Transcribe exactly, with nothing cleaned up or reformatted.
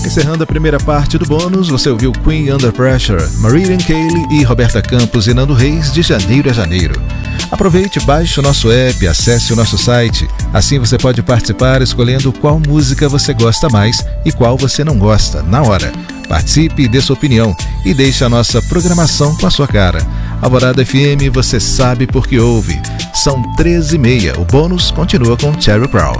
Encerrando a primeira parte do bônus, você ouviu Queen Under Pressure, Mariah Carey e Roberta Campos e Nando Reis, de janeiro a janeiro. Aproveite, baixe o nosso app, acesse o nosso site. Assim você pode participar escolhendo qual música você gosta mais e qual você não gosta, na hora. Participe e dê sua opinião e deixe a nossa programação com a sua cara. Alvorada F M, você sabe porque ouve. São treze e meia, o bônus continua com Sheryl Crow.